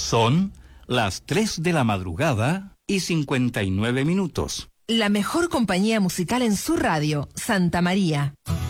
Son las 3 de la madrugada y 59 minutos. La mejor compañía musical en su radio, Santa María.